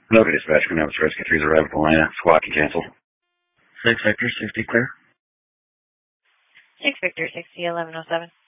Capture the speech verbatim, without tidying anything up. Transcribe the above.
Okay, dispatch, going to have Rescue three's arrive at Atlanta. Squad can cancel. six Victor, sixty clear. six Victor, sixty, eleven oh seven.